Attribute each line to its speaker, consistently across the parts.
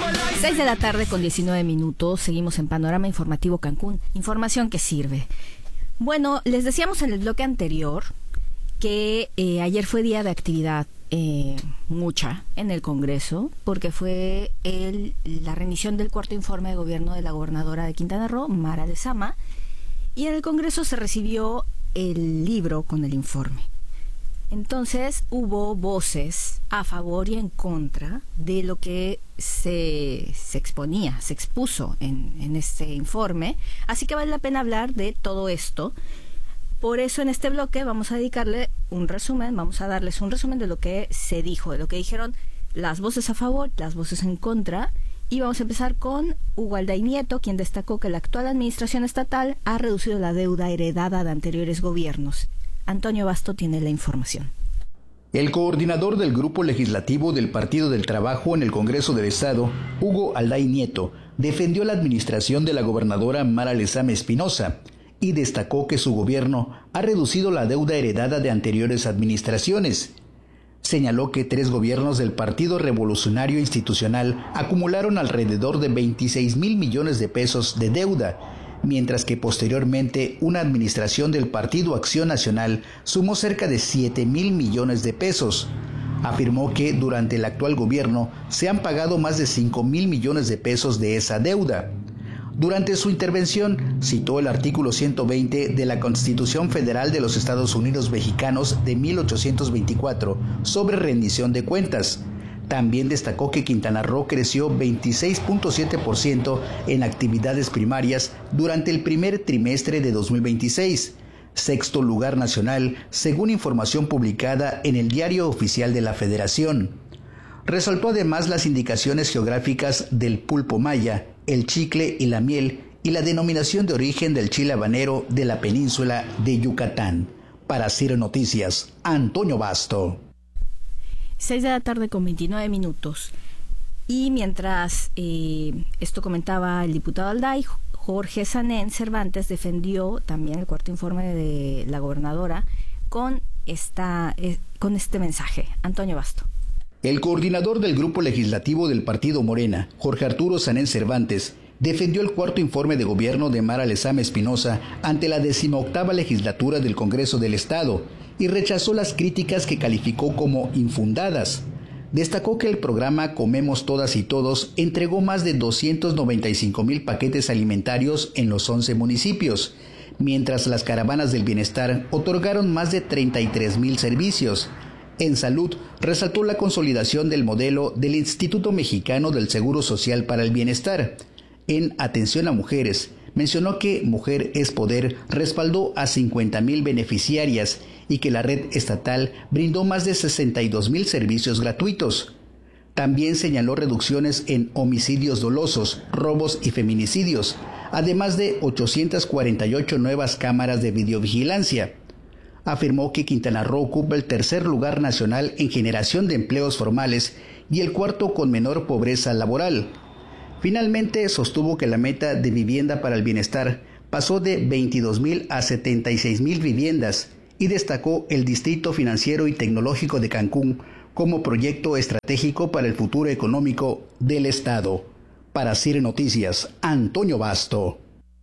Speaker 1: 6 de la tarde con 19 minutos, seguimos en Panorama Informativo Cancún, información que sirve. Bueno, les decíamos en el bloque anterior que ayer fue día de actividad mucha en el Congreso, porque fue la rendición del cuarto informe de gobierno de la gobernadora de Quintana Roo, Mara Lezama, y en el Congreso se recibió el libro con el informe. Entonces hubo voces a favor y en contra de lo que se expuso en este informe, así que vale la pena hablar de todo esto. Por eso en este bloque vamos a dedicarle un resumen, vamos a darles un resumen de lo que se dijo, de lo que dijeron las voces a favor, las voces en contra, y vamos a empezar con Hugo Alday Nieto, quien destacó que la actual administración estatal ha reducido la deuda heredada de anteriores gobiernos. Antonio Basto tiene la información.
Speaker 2: El coordinador del Grupo Legislativo del Partido del Trabajo en el Congreso del Estado, Hugo Alday Nieto, defendió la administración de la gobernadora Mara Lezama Espinosa y destacó que su gobierno ha reducido la deuda heredada de anteriores administraciones. Señaló que 3 gobiernos del Partido Revolucionario Institucional acumularon alrededor de 26,000 millones de pesos de deuda, mientras que posteriormente una administración del Partido Acción Nacional sumó cerca de 7,000 millones de pesos. Afirmó que durante el actual gobierno se han pagado más de 5,000 millones de pesos de esa deuda. Durante su intervención citó el artículo 120 de la Constitución Federal de los Estados Unidos Mexicanos de 1824 sobre rendición de cuentas. También destacó que Quintana Roo creció 26.7% en actividades primarias durante el primer trimestre de 2026, sexto lugar nacional según información publicada en el Diario Oficial de la Federación. Resaltó además las indicaciones geográficas del pulpo maya, el chicle y la miel y la denominación de origen del chile habanero de la península de Yucatán. Para CIR Noticias, Antonio Basto.
Speaker 1: 6 de la tarde con 29 minutos. Y mientras esto comentaba el diputado Alday, Jorge Sanén Cervantes defendió también el cuarto informe de la gobernadora con este mensaje. Antonio Basto.
Speaker 2: El coordinador del Grupo Legislativo del Partido Morena, Jorge Arturo Sanén Cervantes, defendió el cuarto informe de gobierno de Mara Lezama Espinosa ante la 18ª legislatura del Congreso del Estado y rechazó las críticas que calificó como infundadas. Destacó que el programa Comemos Todas y Todos entregó más de 295,000 paquetes alimentarios en los 11 municipios, mientras las caravanas del bienestar otorgaron más de 33,000 servicios. En salud, resaltó la consolidación del modelo del Instituto Mexicano del Seguro Social para el Bienestar. En atención a mujeres, mencionó que Mujer es Poder respaldó a 50,000 beneficiarias y que la red estatal brindó más de 62,000 servicios gratuitos. También señaló reducciones en homicidios dolosos, robos y feminicidios, además de 848 nuevas cámaras de videovigilancia. Afirmó que Quintana Roo ocupa el 3er lugar nacional en generación de empleos formales y el 4º con menor pobreza laboral. Finalmente sostuvo que la meta de vivienda para el bienestar pasó de 22,000 a 76,000 viviendas y destacó el Distrito Financiero y Tecnológico de Cancún como proyecto estratégico para el futuro económico del Estado. Para CIR Noticias, Antonio Basto.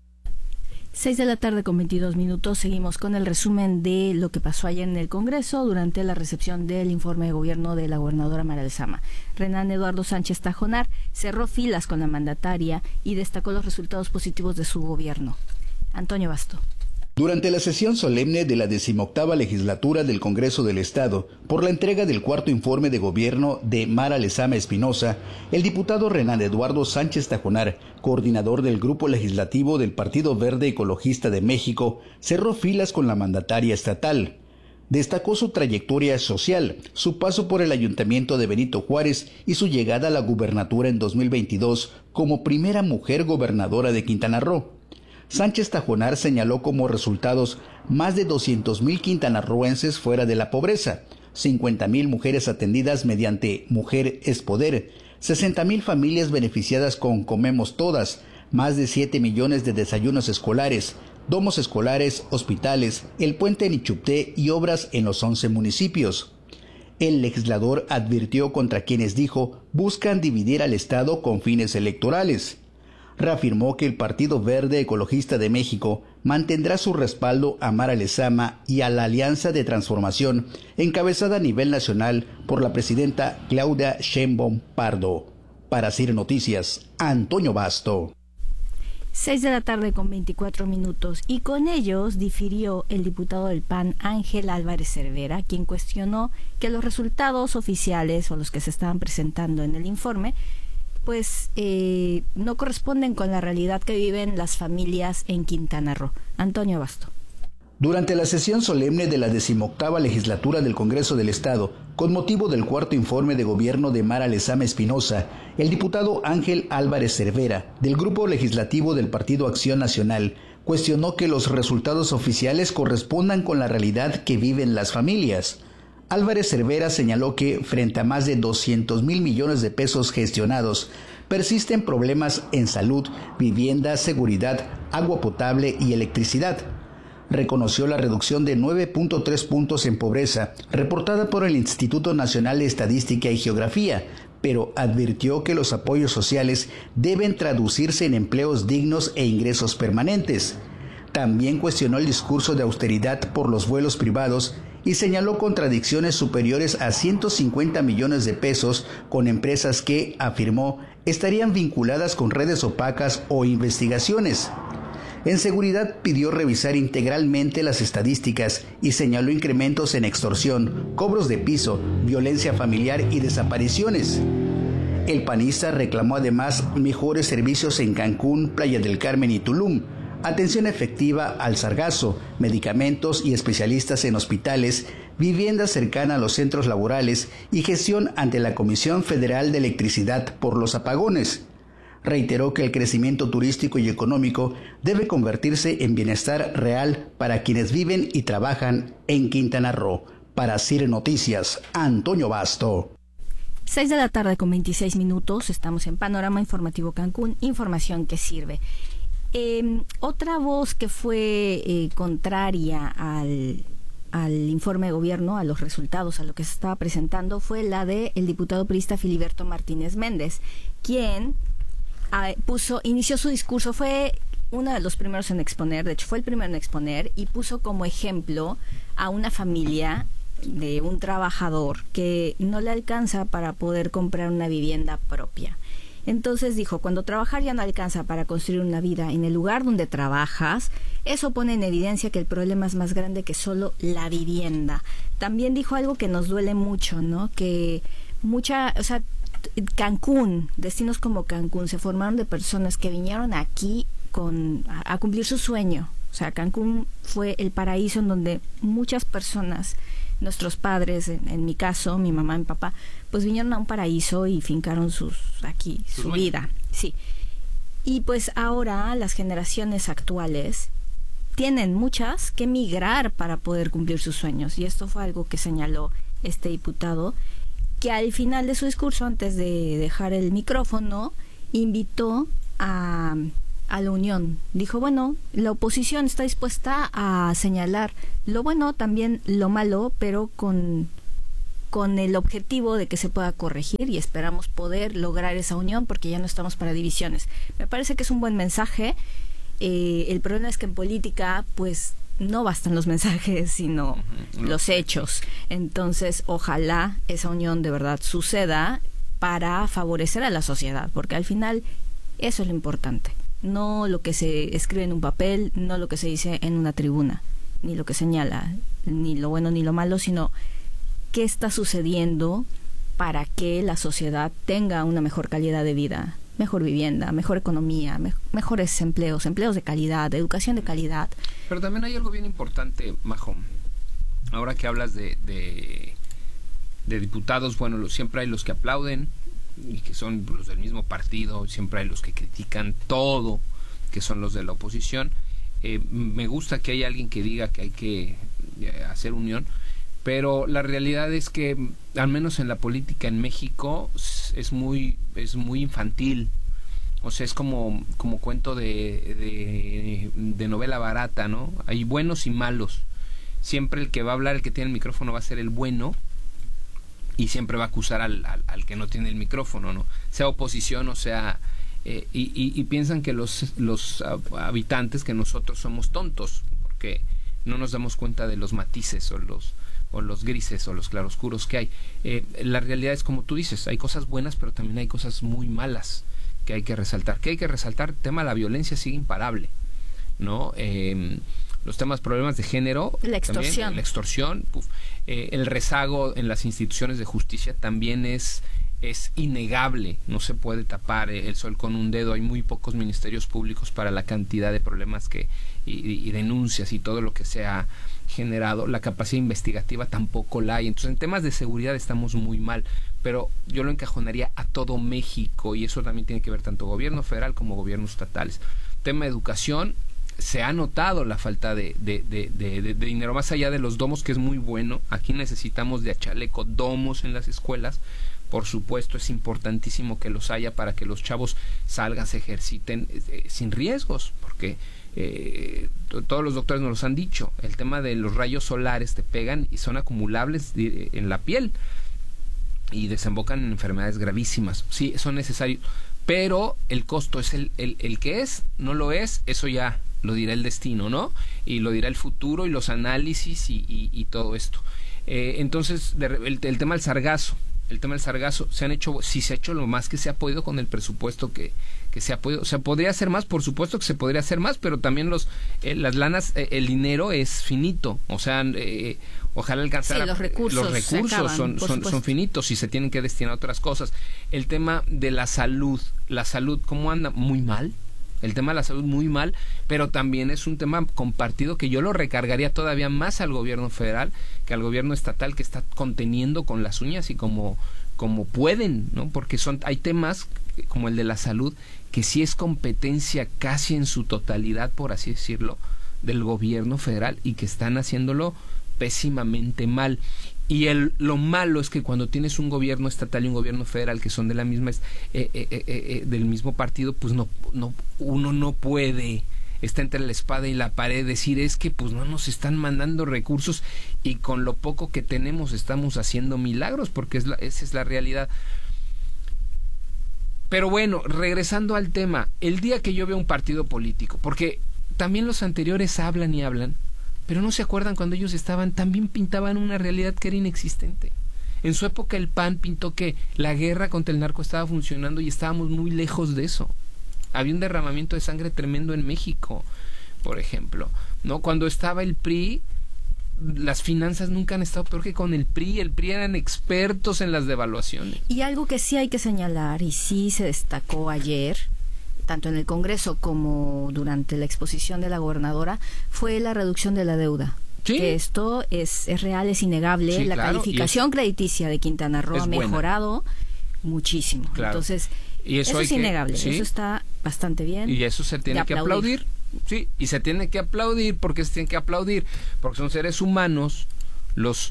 Speaker 1: 6 de la tarde con 22 minutos, seguimos con el resumen de lo que pasó ayer en el Congreso durante la recepción del informe de gobierno de la gobernadora Mara Lezama. Renan Eduardo Sánchez Tajonar cerró filas con la mandataria y destacó los resultados positivos de su gobierno. Antonio Basto.
Speaker 2: Durante la sesión solemne de la 18ª legislatura del Congreso del Estado, por la entrega del cuarto informe de gobierno de Mara Lezama Espinosa, el diputado Renan Eduardo Sánchez Tajonar, coordinador del Grupo Legislativo del Partido Verde Ecologista de México, cerró filas con la mandataria estatal. Destacó su trayectoria social, su paso por el Ayuntamiento de Benito Juárez y su llegada a la gubernatura en 2022 como primera mujer gobernadora de Quintana Roo. Sánchez Tajonar señaló como resultados más de 200,000 quintanarroenses fuera de la pobreza, 50,000 mujeres atendidas mediante Mujer es Poder, 60,000 familias beneficiadas con Comemos Todas, más de 7 millones de desayunos escolares, domos escolares, hospitales, el puente en Ichupté y obras en los 11 municipios. El legislador advirtió contra quienes dijo buscan dividir al Estado con fines electorales. Reafirmó que el Partido Verde Ecologista de México mantendrá su respaldo a Mara Lezama y a la Alianza de Transformación encabezada a nivel nacional por la presidenta Claudia Sheinbaum Pardo. Para CIR Noticias, Antonio Basto.
Speaker 1: 6:24 y con ellos difirió el diputado del PAN Ángel Álvarez Cervera, quien cuestionó que los resultados oficiales o los que se estaban presentando en el informe pues no corresponden con la realidad que viven las familias en Quintana Roo. Antonio Basto.
Speaker 2: Durante la sesión solemne de la 18ª legislatura del Congreso del Estado, con motivo del cuarto informe de gobierno de Mara Lezama Espinosa, el diputado Ángel Álvarez Cervera, del Grupo Legislativo del Partido Acción Nacional, cuestionó que los resultados oficiales correspondan con la realidad que viven las familias. Álvarez Cervera señaló que, frente a más de 200,000 millones de pesos gestionados, persisten problemas en salud, vivienda, seguridad, agua potable y electricidad. Reconoció la reducción de 9.3 puntos en pobreza, reportada por el Instituto Nacional de Estadística y Geografía, pero advirtió que los apoyos sociales deben traducirse en empleos dignos e ingresos permanentes. También cuestionó el discurso de austeridad por los vuelos privados y señaló contradicciones superiores a 150 millones de pesos con empresas que, afirmó, estarían vinculadas con redes opacas o investigaciones. En seguridad pidió revisar integralmente las estadísticas y señaló incrementos en extorsión, cobros de piso, violencia familiar y desapariciones. El panista reclamó además mejores servicios en Cancún, Playa del Carmen y Tulum, atención efectiva al sargazo, medicamentos y especialistas en hospitales, vivienda cercana a los centros laborales y gestión ante la Comisión Federal de Electricidad por los apagones. Reiteró que el crecimiento turístico y económico debe convertirse en bienestar real para quienes viven y trabajan en Quintana Roo. Para CIR Noticias, Antonio Basto.
Speaker 1: 6:26, estamos en Panorama Informativo Cancún, información que sirve. Otra voz que fue contraria al informe de gobierno, a los resultados, a lo que se estaba presentando, fue la del diputado priista Filiberto Martínez Méndez, quien inició su discurso, fue uno de los primeros en exponer, de hecho fue el primero en exponer, y puso como ejemplo a una familia de un trabajador que no le alcanza para poder comprar una vivienda propia. Entonces dijo, cuando trabajar ya no alcanza para construir una vida en el lugar donde trabajas, eso pone en evidencia que el problema es más grande que solo la vivienda. También dijo algo que nos duele mucho, ¿no? Que Cancún, destinos como Cancún, se formaron de personas que vinieron aquí a cumplir su sueño. O sea, Cancún fue el paraíso en donde muchas personas, nuestros padres, en mi caso, mi mamá, mi papá, pues vinieron a un paraíso y fincaron su vida. Sí. Y pues ahora las generaciones actuales tienen muchas que migrar para poder cumplir sus sueños. Y esto fue algo que señaló este diputado, que al final de su discurso, antes de dejar el micrófono, invitó a la unión. Dijo, bueno, la oposición está dispuesta a señalar lo bueno, también lo malo, pero con el objetivo de que se pueda corregir, y esperamos poder lograr esa unión porque ya no estamos para divisiones. Me parece que es un buen mensaje. El problema es que en política, pues, no bastan los mensajes, sino los hechos. Entonces, ojalá esa unión de verdad suceda para favorecer a la sociedad, porque al final eso es lo importante. No lo que se escribe en un papel, no lo que se dice en una tribuna, ni lo que señala, ni lo bueno ni lo malo, sino qué está sucediendo para que la sociedad tenga una mejor calidad de vida, mejor vivienda, mejor economía, mejores empleos de calidad, educación de calidad.
Speaker 3: Pero también hay algo bien importante, Majo. Ahora que hablas de diputados, bueno, siempre hay los que aplauden y que son los del mismo partido, siempre hay los que critican todo, que son los de la oposición. Me gusta que haya alguien que diga que hay que hacer unión, pero la realidad es que, al menos en la política en México, es muy infantil. O sea, es como cuento de novela barata, ¿no? Hay buenos y malos. Siempre el que va a hablar, el que tiene el micrófono, va a ser el bueno, y siempre va a acusar al que no tiene el micrófono, ¿no? Sea oposición o sea... y piensan que los habitantes, que nosotros somos tontos, porque no nos damos cuenta de los matices o los grises o los claroscuros que hay. La realidad es como tú dices, hay cosas buenas, pero también hay cosas muy malas que hay que resaltar. ¿Qué hay que resaltar? El tema de la violencia sigue imparable, ¿no? Los problemas de género,
Speaker 1: la extorsión,
Speaker 3: también, la extorsión, el rezago en las instituciones de justicia también es innegable, no se puede tapar el sol con un dedo. Hay muy pocos ministerios públicos para la cantidad de problemas y denuncias y todo lo que se ha generado. La capacidad investigativa tampoco la hay. Entonces, en temas de seguridad estamos muy mal, pero yo lo encajonaría a todo México, y eso también tiene que ver tanto gobierno federal como gobiernos estatales. Tema de educación, se ha notado la falta de dinero, más allá de los domos, que es muy bueno. Aquí necesitamos de a chaleco domos en las escuelas. Por supuesto, es importantísimo que los haya para que los chavos salgan, se ejerciten sin riesgos, porque todos los doctores nos los han dicho. El tema de los rayos solares te pegan y son acumulables en la piel y desembocan en enfermedades gravísimas. Sí, son necesarios, pero el costo es el que es, no lo es, eso ya lo dirá el destino, ¿no? Y lo dirá el futuro y los análisis y todo esto. Entonces, el tema del sargazo. El tema del sargazo, se ha hecho lo más que se ha podido con el presupuesto que se ha podido. O sea, podría hacer más, por supuesto que se podría hacer más, pero también las lanas, el dinero es finito. O sea, ojalá alcanzar.
Speaker 1: Sí, los recursos acaban,
Speaker 3: son finitos y se tienen que destinar a otras cosas. El tema de la salud, ¿cómo anda? Muy mal. El tema de la salud muy mal, pero también es un tema compartido que yo lo recargaría todavía más al gobierno federal que al gobierno estatal, que está conteniendo con las uñas y como pueden, ¿no? Porque hay temas como el de la salud que sí es competencia casi en su totalidad, por así decirlo, del gobierno federal, y que están haciéndolo pésimamente mal. Y lo malo es que cuando tienes un gobierno estatal y un gobierno federal que son de la misma del mismo partido, pues uno no puede, está entre la espada y la pared, decir es que pues no nos están mandando recursos y con lo poco que tenemos estamos haciendo milagros, porque esa es la realidad. Pero bueno, regresando al tema, el día que yo veo un partido político, porque también los anteriores hablan y hablan, pero no se acuerdan cuando ellos también pintaban una realidad que era inexistente. En su época el PAN pintó que la guerra contra el narco estaba funcionando y estábamos muy lejos de eso. Había un derramamiento de sangre tremendo en México, por ejemplo, ¿no? Cuando estaba el PRI, las finanzas nunca han estado peor que con el PRI. El PRI eran expertos en las devaluaciones.
Speaker 1: Y algo que sí hay que señalar, y sí se destacó ayer, tanto en el Congreso como durante la exposición de la gobernadora, fue la reducción de la deuda. Sí. Que esto es real, es innegable. Sí, la calificación crediticia de Quintana Roo ha mejorado muchísimo. Claro. Entonces, y eso es innegable. Sí. Eso está bastante bien.
Speaker 3: Y eso se tiene que aplaudir. Sí, y se tiene que aplaudir. ¿Por qué se tiene que aplaudir? Porque son seres humanos los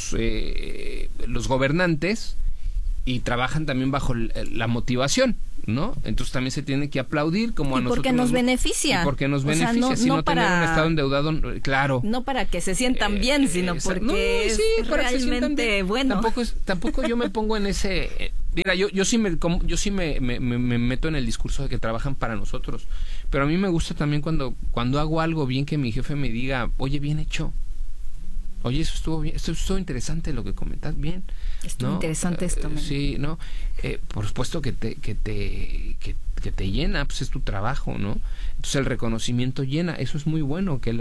Speaker 3: gobernantes, y trabajan también bajo la motivación, ¿no? Entonces también se tiene que aplaudir como a nosotros.
Speaker 1: Porque nos beneficia.
Speaker 3: Y porque nos beneficia, o sea, no tener un estado endeudado, claro.
Speaker 1: No para que se sientan bien, sino porque es realmente bueno.
Speaker 3: Tampoco yo me pongo en ese... Mira, yo sí me meto en el discurso de que trabajan para nosotros, pero a mí me gusta también cuando hago algo bien, que mi jefe me diga, oye, bien hecho. Oye, eso estuvo bien, esto estuvo interesante lo que comentas, bien.
Speaker 1: Estuvo interesante esto.
Speaker 3: Sí, ¿no? Por supuesto que te llena, pues es tu trabajo, ¿no? Entonces el reconocimiento llena, eso es muy bueno, que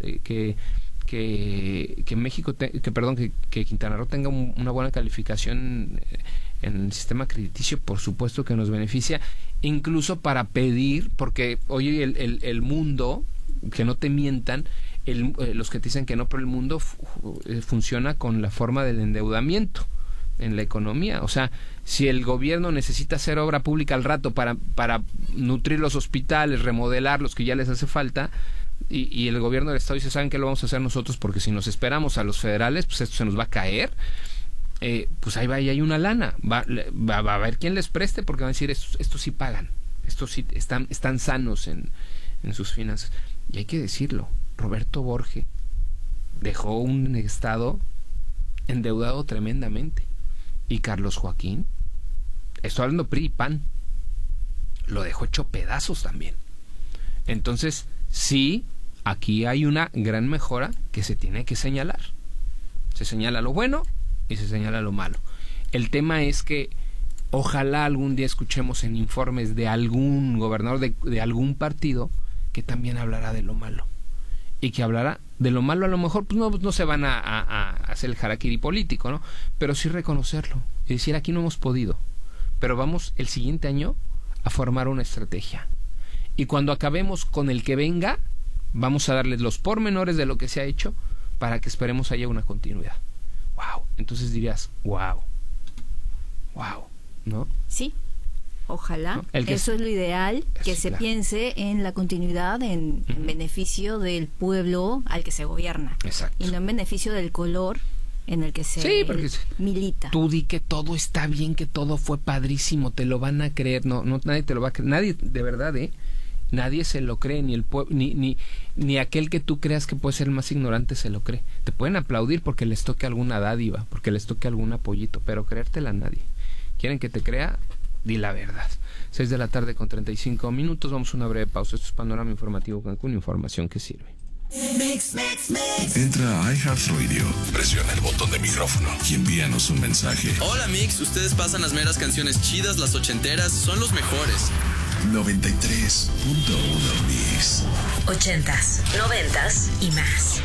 Speaker 3: México, que Quintana Roo tenga una buena calificación en el sistema crediticio, por supuesto que nos beneficia, incluso para pedir, porque oye, el mundo, que no te mientan, los que te dicen que no, pero el mundo funciona con la forma del endeudamiento en la economía. O sea, si el gobierno necesita hacer obra pública al rato para nutrir los hospitales, remodelar los que ya les hace falta, y el gobierno del estado dice, ¿saben qué lo vamos a hacer nosotros? Porque si nos esperamos a los federales, pues esto se nos va a caer. Pues ahí hay una lana. Va a haber quien les preste, porque van a decir, estos sí pagan, estos sí están sanos en sus finanzas. Y hay que decirlo, Roberto Borge dejó un estado endeudado tremendamente, Y Carlos Joaquín, estoy hablando PRI y PAN, lo dejó hecho pedazos también. Entonces, sí, aquí hay una gran mejora que se tiene que señalar. Se señala lo bueno y se señala lo malo. El tema es que ojalá algún día escuchemos en informes de algún gobernador de algún partido que también hablará de lo malo. Y que hablará de lo malo, a lo mejor pues no se van a hacer el harakiri político, ¿no? Pero sí reconocerlo y decir, aquí no hemos podido, pero vamos el siguiente año a formar una estrategia. Y cuando acabemos con el que venga, vamos a darles los pormenores de lo que se ha hecho para que esperemos haya una continuidad. ¡Wow! Entonces dirías, ¡wow! ¡Wow! ¿No?
Speaker 1: Sí. Ojalá, ¿no? Eso es lo ideal, que se piense en la continuidad, en beneficio del pueblo al que se gobierna.
Speaker 3: Exacto.
Speaker 1: Y no en beneficio del color en el que se milita.
Speaker 3: Tú di que todo está bien, que todo fue padrísimo, te lo van a creer. No, nadie te lo va a creer. Nadie, de verdad, nadie se lo cree, ni el ni aquel que tú creas que puede ser el más ignorante se lo cree. Te pueden aplaudir porque les toque alguna dádiva, porque les toque algún apoyito, pero creértela a nadie. ¿Quieren que te crea? Di la verdad. 6:35 p.m. Vamos a una breve pausa. Esto es Panorama Informativo Cancún, información que sirve.
Speaker 4: Mix. Entra a iHeartRadio, presiona el botón de micrófono y envíanos un mensaje.
Speaker 5: Hola Mix, ustedes pasan las meras canciones chidas, las ochenteras, son los mejores.
Speaker 4: 93.1 Mix.
Speaker 6: 80s, 90s y más.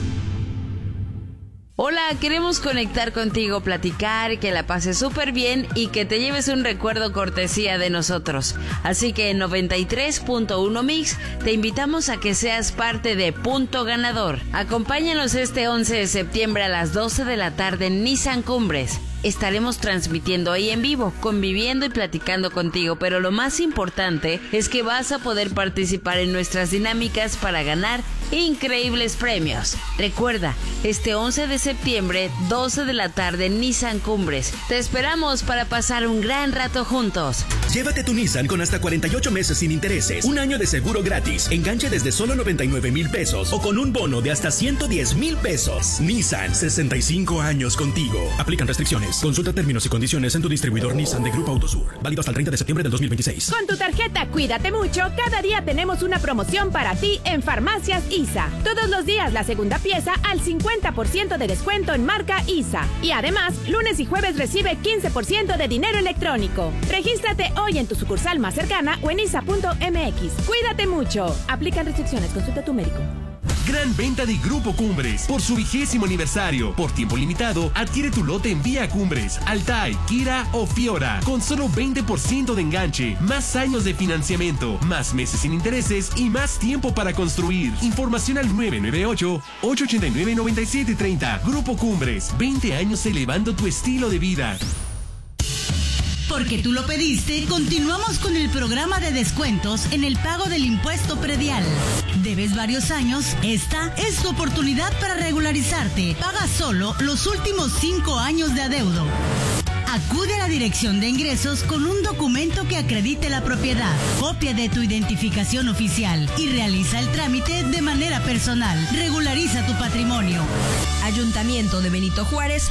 Speaker 7: Hola, queremos conectar contigo, platicar, que la pases súper bien y que te lleves un recuerdo cortesía de nosotros. Así que en 93.1 Mix te invitamos a que seas parte de Punto Ganador. Acompáñanos este 11 de septiembre a las 12 de la tarde en Nissan Cumbres. Estaremos transmitiendo ahí en vivo, conviviendo y platicando contigo, pero lo más importante es que vas a poder participar en nuestras dinámicas para ganar increíbles premios. Recuerda, este 11 de septiembre, 12 de la tarde en Nissan Cumbres. Te esperamos para pasar un gran rato juntos.
Speaker 8: Llévate tu Nissan con hasta 48 meses sin intereses, un año de seguro gratis, enganche desde solo 99,000 pesos o con un bono de hasta 110,000 pesos. Nissan, 65 años contigo. Aplican restricciones. Consulta términos y condiciones en tu distribuidor Nissan de Grupo Autosur. Válido hasta el 30 de septiembre del 2026.
Speaker 9: Con tu tarjeta Cuídate Mucho, cada día tenemos una promoción para ti en Farmacias ISA. Todos los días la segunda pieza al 50% de descuento en marca ISA. Y además, lunes y jueves recibe 15% de dinero electrónico. Regístrate hoy en tu sucursal más cercana o en isa.mx. Cuídate mucho. Aplican restricciones. Consulta a tu médico.
Speaker 10: Gran venta de Grupo Cumbres. Por su 20º aniversario, por tiempo limitado, adquiere tu lote en Vía Cumbres, Altai, Kira o Fiora, con solo 20% de enganche, más años de financiamiento, más meses sin intereses y más tiempo para construir. Información al 998-889-9730. Grupo Cumbres, 20 años elevando tu estilo de vida.
Speaker 11: Porque tú lo pediste, continuamos con el programa de descuentos en el pago del impuesto predial. ¿Debes varios años? Esta es tu oportunidad para regularizarte. Paga solo los últimos 5 años de adeudo. Acude a la Dirección de Ingresos con un documento que acredite la propiedad, copia de tu identificación oficial y realiza el trámite de manera personal. Regulariza tu patrimonio.
Speaker 6: Ayuntamiento de Benito Juárez,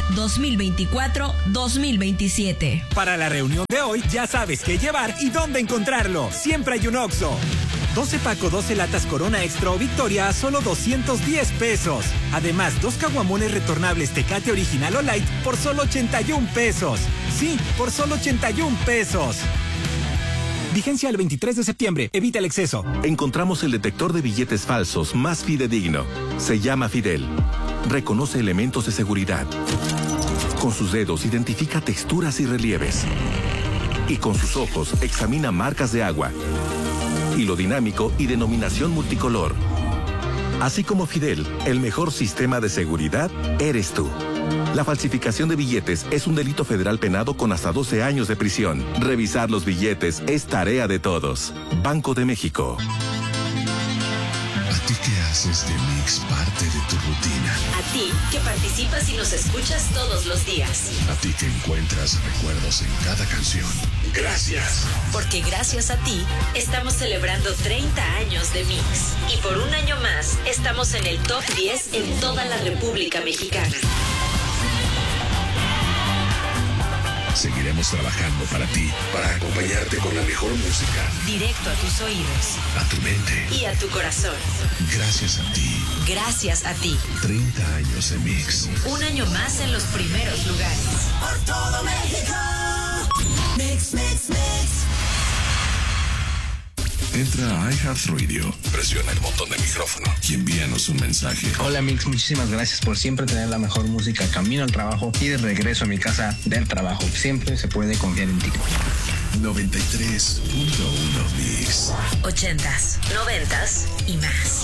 Speaker 6: 2024-2027.
Speaker 12: Para la reunión de hoy ya sabes qué llevar y dónde encontrarlo. Siempre hay un Oxxo. 12 Paco, 12 latas Corona Extra o Victoria a solo 210 pesos. Además, 2 caguamones retornables Tecate Original o Light por solo 81 pesos. Sí, por solo 81 pesos. Vigencia el 23 de septiembre. Evita el exceso.
Speaker 13: Encontramos el detector de billetes falsos más fidedigno. Se llama Fidel. Reconoce elementos de seguridad. Con sus dedos identifica texturas y relieves. Y con sus ojos examina marcas de agua. Hilo dinámico y denominación multicolor. Así como Fidel, el mejor sistema de seguridad eres tú. La falsificación de billetes es un delito federal penado con hasta 12 años de prisión. Revisar los billetes es tarea de todos. Banco de México.
Speaker 4: ¿A ti qué haces de Mix parte de tu rutina?
Speaker 6: A ti que participas y nos escuchas todos los días.
Speaker 4: A ti que encuentras recuerdos en cada canción. Gracias.
Speaker 6: Porque gracias a ti estamos celebrando 30 años de Mix. Y por un año más estamos en el top 10 en toda la República Mexicana.
Speaker 4: Seguiremos trabajando para ti, para acompañarte con la mejor música.
Speaker 6: Directo a tus oídos.
Speaker 4: A tu mente.
Speaker 6: Y a tu corazón.
Speaker 4: Gracias a ti.
Speaker 6: Gracias a ti.
Speaker 4: 30 años de Mix.
Speaker 6: Un año más en los primeros lugares.
Speaker 14: Por todo México. Mix, mix, mix.
Speaker 4: Entra a iHeartRadio, presiona el botón de micrófono y envíanos un mensaje.
Speaker 15: Hola Mix, muchísimas gracias por siempre tener la mejor música camino al trabajo y de regreso a mi casa del trabajo. Siempre se puede confiar en ti.
Speaker 4: 93.1 Mix.
Speaker 6: 80s, 90s y más.